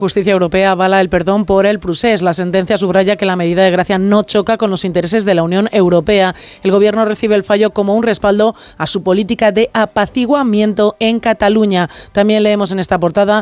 Justicia Europea avala el perdón por el procés. La sentencia subraya que la medida de gracia no choca con los intereses de la Unión Europea. El Gobierno recibe el fallo como un respaldo a su política de apaciguamiento en Cataluña. También leemos en esta portada: